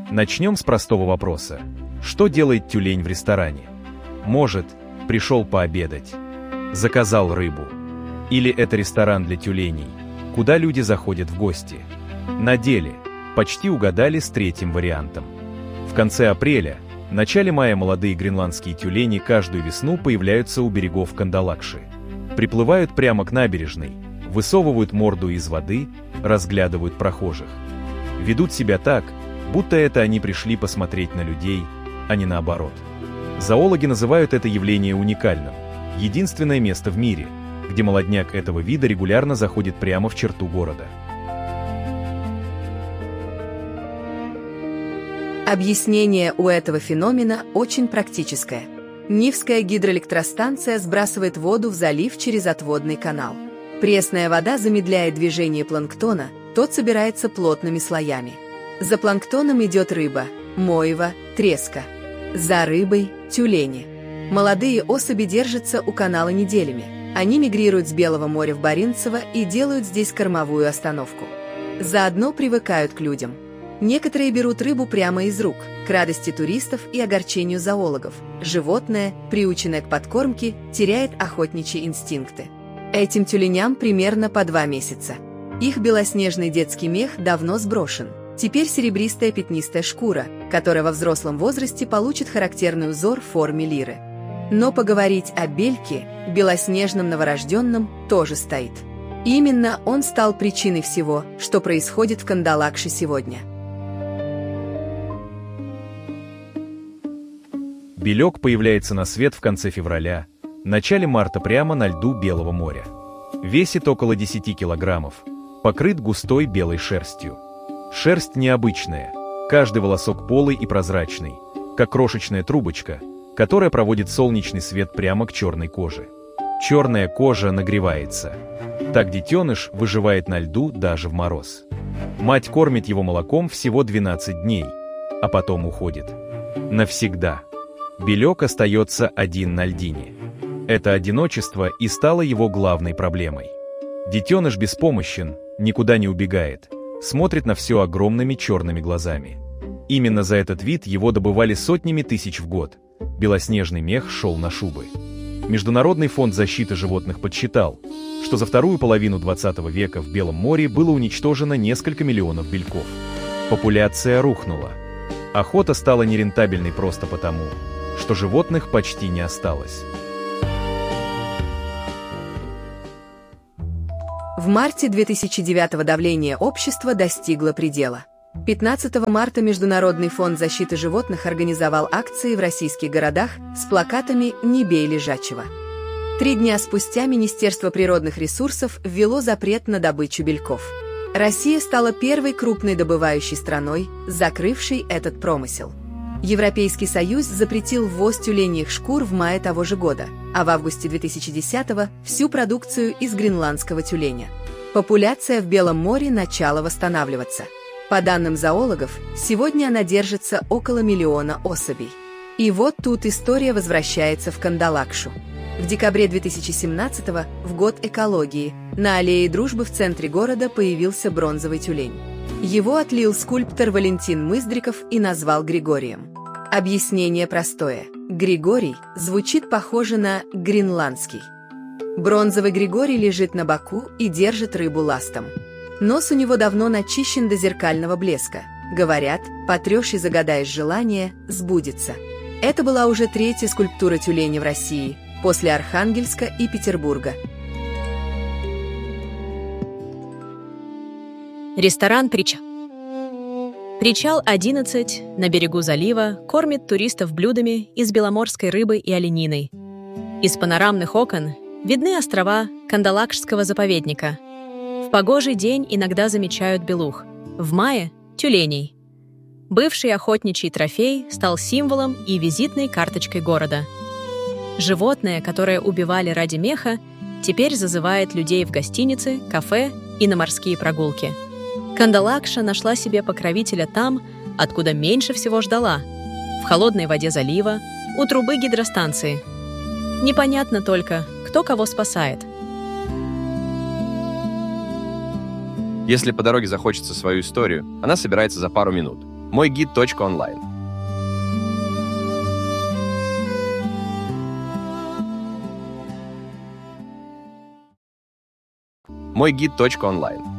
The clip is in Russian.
Начнем с простого вопроса. Что делает тюлень в ресторане? Может, пришел пообедать, заказал рыбу. Или это ресторан для тюленей, куда люди заходят в гости? На деле, почти угадали с третьим вариантом. В конце апреля, начале мая молодые гренландские тюлени каждую весну появляются у берегов Кандалакши. Приплывают прямо к набережной, высовывают морду из воды, разглядывают прохожих. Ведут себя так, будто это они пришли посмотреть на людей, а не наоборот. Зоологи называют это явление уникальным. Единственное место в мире, где молодняк этого вида регулярно заходит прямо в черту города. Объяснение у этого феномена очень практическое. Нивская гидроэлектростанция сбрасывает воду в залив через отводный канал. Пресная вода замедляет движение планктона, тот собирается плотными слоями. За планктоном идет рыба, мойва, треска. За рыбой – тюлени. Молодые особи держатся у канала неделями. Они мигрируют с Белого моря в Баренцево и делают здесь кормовую остановку. Заодно привыкают к людям. Некоторые берут рыбу прямо из рук, к радости туристов и огорчению зоологов. Животное, приученное к подкормке, теряет охотничьи инстинкты. Этим тюленям примерно по 2 месяца. Их белоснежный детский мех давно сброшен. Теперь серебристая пятнистая шкура, которая во взрослом возрасте получит характерный узор в форме лиры. Но поговорить о бельке, белоснежном новорожденном, тоже стоит. Именно он стал причиной всего, что происходит в Кандалакше сегодня. Белек появляется на свет в конце февраля, начале марта прямо на льду Белого моря. Весит около 10 килограммов, покрыт густой белой шерстью. Шерсть необычная, каждый волосок полый и прозрачный, как крошечная трубочка, которая проводит солнечный свет прямо к черной коже. Черная кожа нагревается. Так детеныш выживает на льду даже в мороз. Мать кормит его молоком всего 12 дней, а потом уходит. Навсегда. Белек остается один на льдине. Это одиночество и стало его главной проблемой. Детеныш беспомощен, никуда не убегает, смотрит на все огромными черными глазами. Именно за этот вид его добывали сотнями тысяч в год. Белоснежный мех шел на шубы. Международный фонд защиты животных подсчитал, что за вторую половину 20 века в Белом море было уничтожено несколько миллионов бельков. Популяция рухнула. Охота стала нерентабельной просто потому, что животных почти не осталось. В марте 2009 давление общества достигло предела. 15 марта Международный фонд защиты животных организовал акции в российских городах с плакатами «Не бей лежачего». 3 дня спустя Министерство природных ресурсов ввело запрет на добычу бельков. Россия стала первой крупной добывающей страной, закрывшей этот промысел. Европейский Союз запретил ввоз тюленьих шкур в мае того же года, а в августе 2010-го всю продукцию из гренландского тюленя. Популяция в Белом море начала восстанавливаться. По данным зоологов, сегодня она держится около 1 миллиона особей. И вот тут история возвращается в Кандалакшу. В декабре 2017-го, в год экологии, на аллее Дружбы в центре города появился бронзовый тюлень. Его отлил скульптор Валентин Мыздриков и назвал Григорием. Объяснение простое. Григорий звучит похоже на гренландский. Бронзовый Григорий лежит на боку и держит рыбу ластом. Нос у него давно начищен до зеркального блеска. Говорят, потрешь и загадаешь желание, сбудется. Это была уже 3-я скульптура тюленя в России, после Архангельска и Петербурга. Ресторан «Причал». Причал 11 на берегу залива кормит туристов блюдами из беломорской рыбы и олениной. Из панорамных окон видны острова Кандалакшского заповедника. В погожий день иногда замечают белух, в мае – тюленей. Бывший охотничий трофей стал символом и визитной карточкой города. Животное, которое убивали ради меха, теперь зазывает людей в гостиницы, кафе и на морские прогулки. Кандалакша нашла себе покровителя там, откуда меньше всего ждала – в холодной воде залива, у трубы гидростанции. Непонятно только, кто кого спасает. Если по дороге захочется свою историю, она собирается за пару минут. Мойгид.онлайн. Мойгид.онлайн.